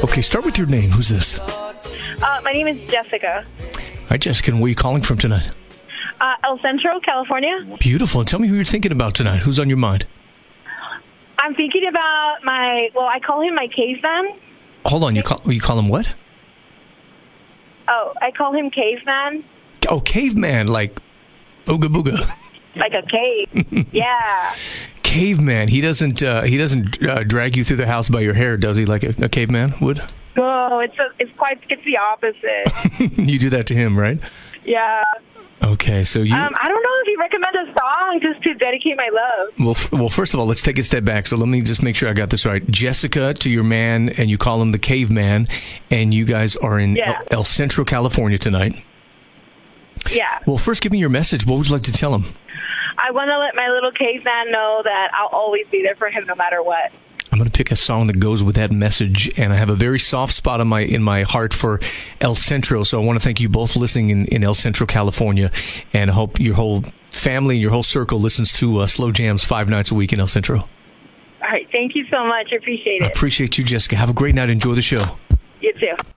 Okay, start with your name. Who's this? My name is Jessica. All right, Jessica, and where are you calling from tonight? El Centro, California. Beautiful. And tell me who you're thinking about tonight. Who's on your mind? I'm thinking about I call him my caveman. Hold on, you call him what? Oh, I call him caveman. Oh, caveman, like ooga booga. Like a cave. Yeah. Caveman. He doesn't drag you through the house by your hair, does he? Like a caveman would? Oh, it's the opposite. You do that to him, right? Yeah. Okay, so you. I don't know if you recommend a song just to dedicate my love. Well, first of all, let's take a step back. So let me just make sure I got this right. Jessica to your man, and you call him the caveman, and you guys are in El Centro, California tonight. Yeah. Well, first, give me your message. What would you like to tell him? I want to let my little caveman know that I'll always be there for him no matter what. I'm going to pick a song that goes with that message, and I have a very soft spot in my heart for El Centro, so I want to thank you both listening in El Centro, California, and I hope your whole family and your whole circle listens to Slow Jams 5 nights a week in El Centro. All right, thank you so much. I appreciate it. I appreciate you, Jessica. Have a great night. Enjoy the show. You too.